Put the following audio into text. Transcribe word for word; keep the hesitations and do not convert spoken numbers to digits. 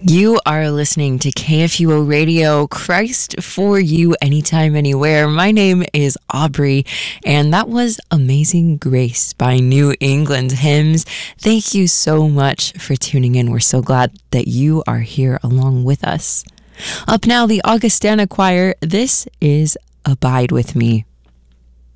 You are listening to K F U O Radio, Christ for you, anytime, anywhere. My name is Aubrey, and that was Amazing Grace by New England Hymns. Thank you so much for tuning in. We're so glad that you are here along with us. Up now, the Augustana Choir. This is Abide With Me.